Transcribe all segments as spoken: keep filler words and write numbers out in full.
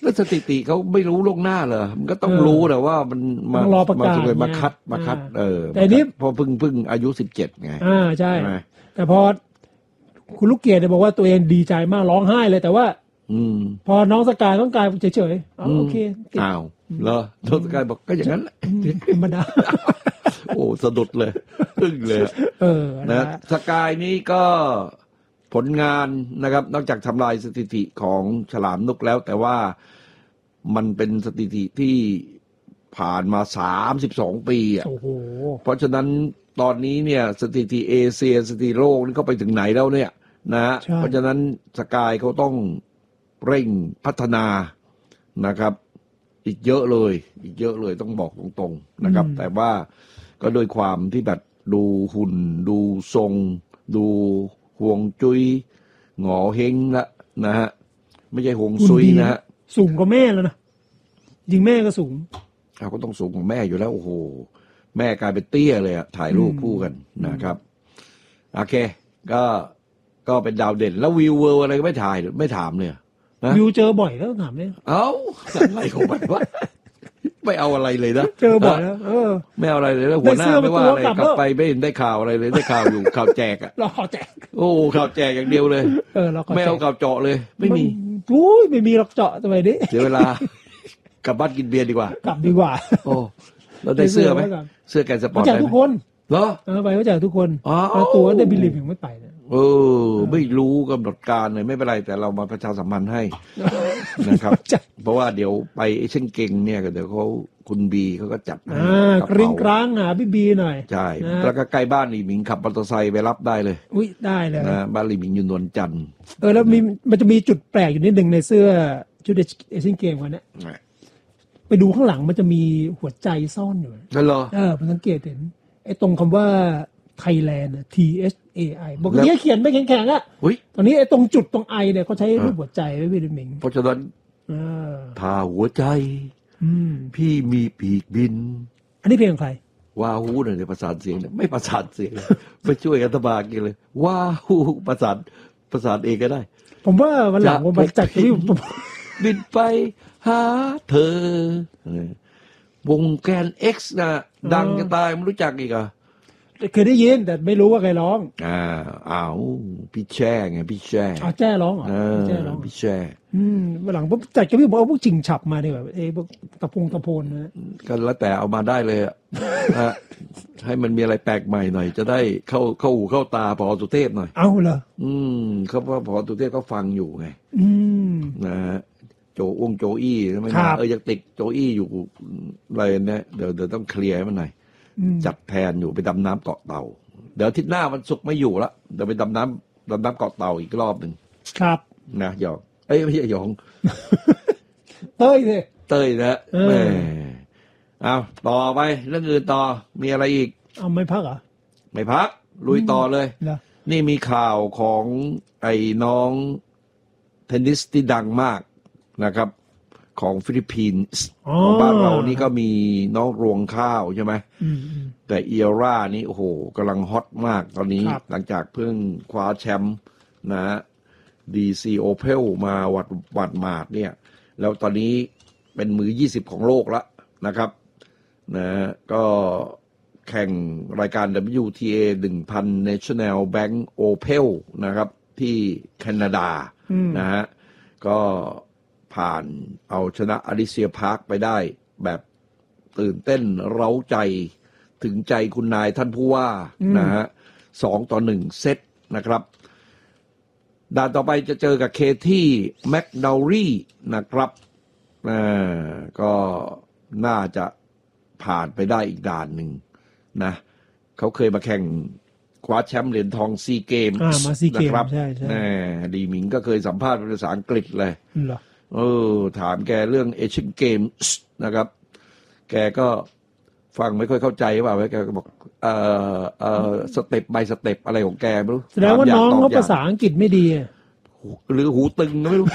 แล้วสถิติเขาไม่รู้ล่วงหน้าเหรอมันก็ต้องรู้แต่ว่ามันมาต้องรอประกาศมามาคัดมาคัดเออแต่นี้พอเพิ่งเพิ่งอายุสิบเจ็ดไงอ่าใช่แต่พอคุณลูกเกียรติบอกว่าตัวเองดีใจมากร้องไห้เลยแต่ว่าอืมพอน้องสกายต้องกายเฉยๆอ๋อโอเคอ้าวเหรอน้องสกายบอกก็อย่างนั้นแหละธรรมดาโอ้สะดุดเลยอึ้งเลยเออนะสกายนี้ก็ผลงานนะครับนอกจากทำลายสถิติของฉลามนุกแล้วแต่ว่ามันเป็นสถิติที่ผ่านมาสามสิบสองปีอ่ะโอ้โหเพราะฉะนั้นตอนนี้เนี่ยสถิติเอเชียสถิติโลกนี่เขาไปถึงไหนแล้วเนี่ยนะเพราะฉะนั้นสกายเขาต้องเร่งพัฒนานะครับอีกเยอะเลยอีกเยอะเลยต้องบอกตรงๆนะครับแต่ว่าก็โดยความที่แบบดูหุ่นดูทรงดูห่วงจุ้ยหงอเฮงละนะฮะไม่ใช่ห่วงซุยนะฮะสูงกว่าแม่แล้วนะยิงแม่ก็สูงเขาก็ต้องสูงกว่าแม่อยู่แล้วโอ้โหแม่กลายเป็นเตี้ยเลยอะถ่ายรูปคู่กันนะครับโอเคก็ก็เป็นดาวเด่นแล้ววิวเวิร์อะไรก็ไม่ถ่ายไม่ถามเลยวิวเจอบ่อยแล้วถามเลยเอ้าอะไรของมันวะไม่เอาอะไรเลยนะเจอบ่อยแล้วเออไม่เอาอะไรเลยแล้วหัวหน้าไม่ว่าอะไรกลับไปไม่เห็นได้ข่าวอะไรเลยได้ข่าวอยู่ข่าวแจกอะรอข่าวแจกโอ้ข่าวแจกอย่างเดียวเลยเออเราไม่เอาข่าวเจาะเลยไม่มีอุ้ยไม่มีหรอกเจาะทำไมดิเสียเวลากลับบ้านกินเบียร์ดีกว่ากลับดีกว่าโอ้เราได้เสื้อไหมเสื้อแกนสปอร์ตได้ทุกคนเหรอเออไปก็แจกทุกคนตัวได้บิลลี่ยังไม่ไปเนี่ยเออไม่รู้กำหนดการเลยไม่เป็นไรแต่เรามาประชาสัมพันธ์ให้นะครับเพราะว่าเดี๋ยวไปเอเชียนเกมเนี่ยเดี๋ยวเขาคุณบีเขาก็จัดอ่ากริ้งกร้างหาพี่บีหน่อยใช่แล้วก็ใกล้บ้านอีหมิงขับมอเตอร์ไซค์ไปรับได้เลยอุ้ยได้เลยนะบ้านอีหมิงอยู่นวลจันทร์เออแล้วมีมันจะมีจุดแปลกอยู่นิดนึงในเสื้อชุดเอเชียนเกมวันนี้ไปดูข้างหลังมันจะมีหัวใจซ่อนอยู่นั่นเหรอเออผมสังเกตเห็นไอ้ตรงคำว่าไทยแลนด์ T H A I บอกนี้เขียนไม่แข็งๆอ่ะตอนนี้ไอ้ตรงจุดตรงไอเนี่ยเขาใช้รูปหัวใจไว้พี่ดิมิงเพราะฉะนั้นถ้าหัวใจพี่มีปีกบินอันนี้เพลงของใครว้าฮูหน่อยในประสานเสียงเนี่ยไม่ประสานเสียงเลยไม่ช่วยกันตบากินเลยว้าฮูประสานประสานเองก็ได้ผมว่าวันหลังผมมาจัดที่บินไปหาเธอวงแกน X นะดังจะตายไม่รู้จักอีกอ่ะเคยได้ยินแต่ไม่รู้ว่าใครร้องอ่าอ้าวพี่แช่ไงพี่แช่อ๋อแจ้ร้องเหรอแจ้ร้องพี่แช่อืมวันหลังผมจัดกับพี่บอกว่าพวกจิงฉับมาดีกว่าเอ้พวกตะพงตะโพนนะก็แล้วแต่เอามาได้เลยอ่ะให้มันมีอะไรแปลกใหม่หน่อยจะได้เข้าเข้าหูเข้าตาพอสุเทพหน่อยเอาเหรออืมเขาว่าพอสุเทพเขาฟังอยู่ไงอืมนะฮะโจองโจอี้ใช่ไหมเออยังติดโจอี้อยู่อะไรเนี่ยเดี๋ยวเดี๋ยวต้องเคลียร์มันหน่อยจัดแทนอยู่ไปดำน้ำเกาะเต่าเดี๋ยวอาทิตย์หน้าวันศุกร์ไม่อยู่ละเดี๋ยวไปดำน้ำดำน้ำเกาะเต่าอีกรอบหนึ่งครับนะหยองเอ้ยไม่ใช่หยองเต้ยสิเต้ยนะแม่เอาต่อไปเรื่องอื่นต่อมีอะไรอีกเอาไม่พักเหรอไม่พักลุยต่อเลยนี่มีข่าวของไอ้น้องเทนนิสที่ดังมากนะครับของฟิลิปปินส์ของบ้านเรานี่ก็มีน้องรวงข้าวใช่ไหมแต่เอียร่านี่โอ้โหกำลังฮอตมากตอนนี้หลังจากเพิ่งคว้าแชมป์นะดีซีโอเพลมาวัดวัดมาดเนี่ยแล้วตอนนี้เป็นมือยี่สิบของโลกแล้วนะครับนะก็แข่งรายการ ดับเบิลยู ที เอ หนึ่งพัน National Bank Open นะครับที่แคนาดานะฮะก็ผ่านเอาชนะอลิเซียพาร์คไปได้แบบตื่นเต้นเร้าใจถึงใจคุณนายท่านผู้ว่านะฮะสองต่อหนึ่งเซตนะครับด่านต่อไปจะเจอกับเคที่แมคดาวรีนะครับอ่าก็น่าจะผ่านไปได้อีกด่านหนึ่งนะเขาเคยมาแข่งคว้าแชมป์เหรียญทองซีเกมนะครับใช่ใช่ดีหมิงก็เคยสัมภาษณ์เป็นภาษาอังกฤษเลยเออถามแกเรื่องเอเชียนเกมส์นะครับแกก็ฟังไม่ค่อยเข้าใจว่าแกก็บอกเอ่อเอ่อสเต็ปบายสเต็ปอะไรของแกไม่รู้แสดงว่าน้องเขาภาษาอังกฤษไม่ดีหรือหูตึงก็ไม่รู้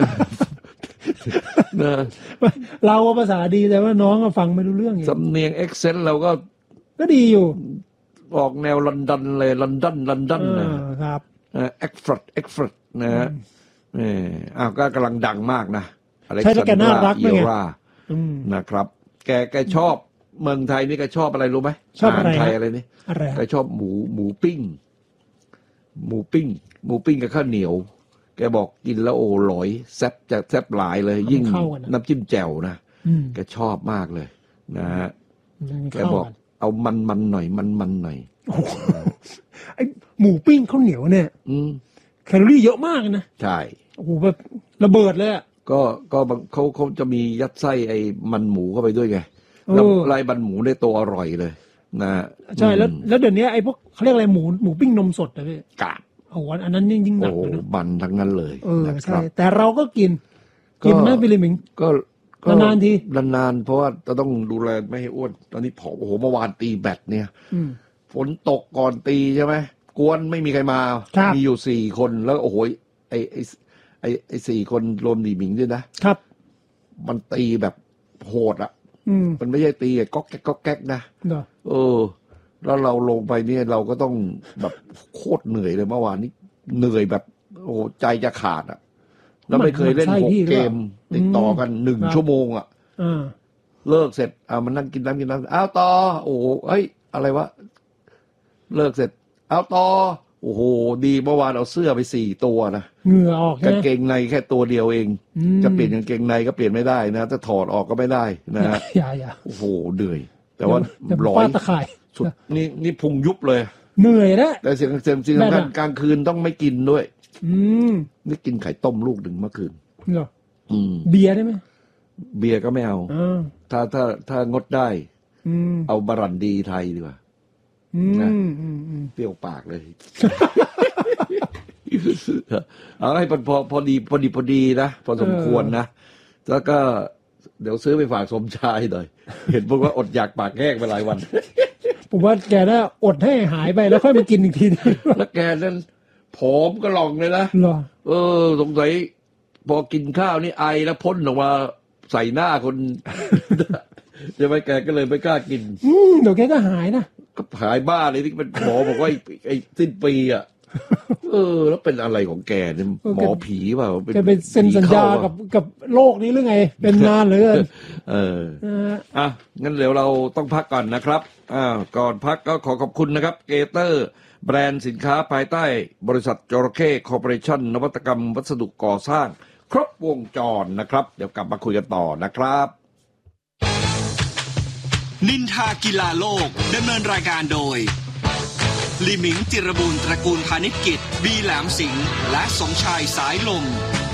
เราภาษาดีแต่ว่าน้องก็ฟังไม่รู้เรื่องสำเนียงเอ็กเซนต์เราก็ก็ดีอยู่ออกแนวลอนดอนเลยลอนดอนลอนดอนนะครับเอ็กฟรัดเอ็กฟรัดนะฮะเอออ้าวก็กำลังดังมากนะใช่แล้วแกน่ารักด้วยไงนะครับแกแกชอบเมืองไทยนี่แกชอบอะไรรู้ไหมชอบอะไรไทยอะไรนี่แกชอบหมูหมูปิ้งหมูปิ้งหมูปิ้งกับข้าวเหนียวแกบอกกินแล้วโอ้หลอยแซ่บจะแซ่บหลายเลยยิ่งน้ำจิ้มแจ่วนะแกชอบมากเลยนะฮะแกบอกเอามันมันหน่อยมันมันหน่อยไอหมูปิ้งข้าวเหนียวเนี่ยแคลอรี่เยอะมากนะใช่โอ้โหแบบระเบิดเลยอ่ะก็ก็เขาเขาจะมียัดไส้ไอ้มันหมูเข้าไปด้วยไงแล้วลายมันหมูได้ตัวอร่อยเลยนะใช่แล้วแล้วเดี๋ยวนี้ไอ้พวกเขาเรียกอะไรหมูหมูปิ้งนมสดนะพี่กาบโอ้โหอันนั้นยิ่งหนักเลยนะมันทั้งนั้นเลยเออใช่แต่เราก็กินกินนะพี่ลิมิงก็นานๆทีนานๆเพราะว่าจะต้องดูแลไม่ให้อ้วนตอนนี้ผอมโอ้โหเมื่อวานตีแบตเนี่ยฝนตกก่อนตีใช่ไหมกวนไม่มีใครมามีอยู่สี่คนแล้วโอ้โหไอ้ไอ้ไอ้ไอ้สี่คนรวมดีหมิงด้วยนะครับมันตีแบบโหดอ่ะมันไม่ใช่ตีก๊อกแก๊กก๊อกแก๊กนะเออแล้วเราลงไปเนี่ยเราก็ต้องแบบโคตรเหนื่อยเลยเมื่อวานนี้เหนื่อยแบบโอ้ใจจะขาดอ่ะแล้วไม่เคยเล่นหกเกมติดต่อกันหนึ่งชั่วโมงอ่ะเลิกเสร็จเอามันนั่งกินน้ำกินน้ำอ้าวต่อโอ้เอ้ยอะไรวะเลิกเสร็จเอาต่อโอ้โหดีเมื่อวานเอาเสื้อไปสี่ตัวนะเหงื่อออกกางเกงในแค่ตัวเดียวเองจะเปลี่ยนกางเกงในก็เปลี่ยนไม่ได้นะถ้าถอดออกก็ไม่ได้นะฮะโอ้โหเหนื่อยแต่ว่าร้อยตะข่ายสุดนี่นี่พุงยุบเลยเหนื่อยนะแต่เสียงเสียงจริงๆกลางคืนต้องไม่กินด้วยนี่กินไข่ต้มลูกหนึ่งเมื่อคืนเหรอเบียร์ได้ไหมเบียร์ก็ไม่เอาถ้าถ้าถ้างดได้เอาบรันดีไทยดีกว่านะเปรี้ยวปากเลยเอาให้พอพอดีพอดีพอดีนะพอสมควรนะแล้วก็เดี๋ยวซื้อไปฝากสมชายหน่อยเห็นพวกว่าอดอยากปากแห้งไปหลายวันผมว่าแกน่าอดให้หายไปแล้วค่อยมากินอีกทีแล้วแกนั้นผอมก็หลองเลยนะเออสงสัยพอกินข้าวนี่ไอแล้วพ่นออกมาใส่หน้าคนจะไปแกก็เลยไม่กล้ากินอืมเดี๋ยวแกก็หายนะก็หายบ้าเลยที่เป็นหมอบอกว่าไอ้สิ้นปีอ่ะเออแล้วเป็นอะไรของแกเนี่ยหมอผีเปล่าแกเป็นเซ็นสัญญากับกับโลกนี้หรือไงเป็นนานเหลือเกินเอออ่ะงั้นเดี๋ยวเราต้องพักก่อนนะครับอ่าก่อนพักก็ขอขอบคุณนะครับเกเตอร์แบรนด์สินค้าภายใต้บริษัทจระเข้คอร์ปอเรชั่นนวัตกรรมวัสดุก่อสร้างครบวงจรนะครับเดี๋ยวกลับมาคุยกันต่อนะครับนินทากีฬาโลกดำเนินรายการโดยลิมิงจิรบูรณ์ตระกูลพาณิชกิจบีแหลมสิงห์และสมชายสายลม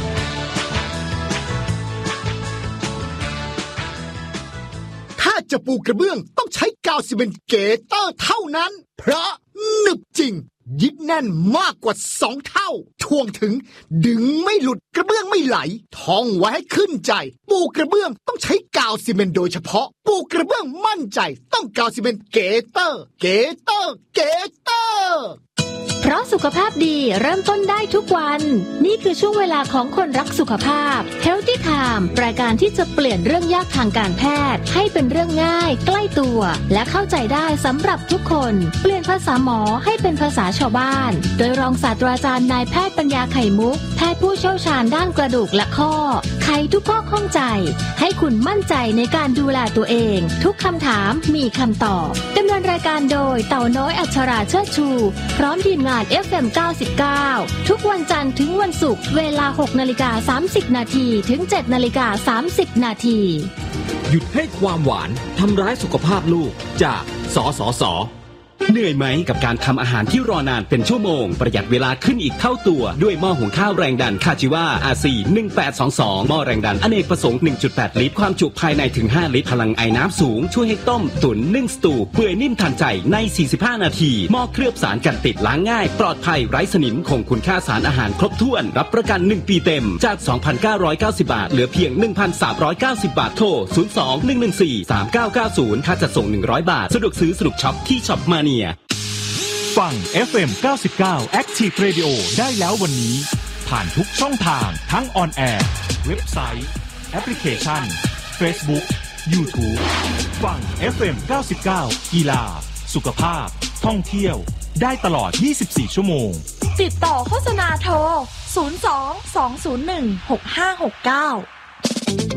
ถ้าจะปูกระเบื้องต้องใช้กาวซีเมนต์เกเตอร์เท่านั้นเพราะหนึบจริงยึดแน่นมากกว่าสองเท่าท่วงถึงดึงไม่หลุดกระเบื้องไม่ไหลท่องไว้ให้ขึ้นใจปูกระเบื้องต้องใช้กาวซีเมนต์โดยเฉพาะปูกระเบื้องมั่นใจต้องกาวซีเมนต์เกเตอร์เกเตอร์เกเตอร์เพราะสุขภาพดีเริ่มต้นได้ทุกวันนี่คือช่วงเวลาของคนรักสุขภาพ Healthy Time รายการที่จะเปลี่ยนเรื่องยากทางการแพทย์ให้เป็นเรื่องง่ายใกล้ตัวและเข้าใจได้สำหรับทุกคนเปลี่ยนภาษาหมอให้เป็นภาษาชาวบ้านโดยรองศาสตราจารย์นายแพทย์ปัญญาไข่มุกแพทย์ผู้เชี่ยวชาญด้านกระดูกและข้อไขทุกข้อข้องใจให้คุณมั่นใจในการดูแลตัวเองทุกคำถามมีคำตอบดำเนินรายการโดยเต่าน้อยอัชราเชิดชูพร้อมทีมงาน เอฟ เอ็ม เก้าสิบเก้า ทุกวันจันทร์ถึงวันศุกร์เวลา หกนาฬิกาสามสิบนาทีถึง เจ็ดนาฬิกาสามสิบนาทีหยุดให้ความหวานทำร้ายสุขภาพลูกจากสสส.เหนื่อยไหมกับการทำอาหารที่รอนานเป็นชั่วโมงประหยัดเวลาขึ้นอีกเท่าตัวด้วยหม้อหุงข้าวแรงดันคาจิวา อาร์ ซี หนึ่งแปดสองสองหม้อแรงดันอเนกประสงค์ หนึ่งจุดแปด ลิตรความจุภายในถึงห้าลิตรพลังไอน้ำสูงช่วยให้ต้มตุ๋นนึ่งสตูเปื่อยนิ่มทันใจในสี่สิบห้านาทีหม้อเคลือบสารกันติดล้างง่ายปลอดภัยไร้สนิมคงคุณค่าสารอาหารครบถ้วนรับประกันหนึ่งปีเต็มจาก สองพันเก้าร้อยเก้าสิบ บาทเหลือเพียง หนึ่งพันสามร้อยเก้าสิบ บาทโทรศูนย์ สอง หนึ่ง หนึ่ง สี่ สาม เก้า เก้า ศูนย์ค่าจัดส่งหนึ่งร้อยบาทสะดวกซื้อสะดวกช็อปที่ช็อปมาเนียฟัง เอฟ เอ็ม เก้าสิบเก้า Active Radio ได้แล้ววันนี้ผ่านทุกช่องทางทั้งออนแอร์เว็บไซต์แอปพลิเคชัน Facebook YouTube ฟัง เอฟ เอ็ม เก้าสิบเก้า กีฬาสุขภาพท่องเที่ยวได้ตลอดยี่สิบสี่ชั่วโมงติดต่อโฆษณาโทรศูนย์ สอง สอง ศูนย์ หนึ่ง หก ห้า หก เก้า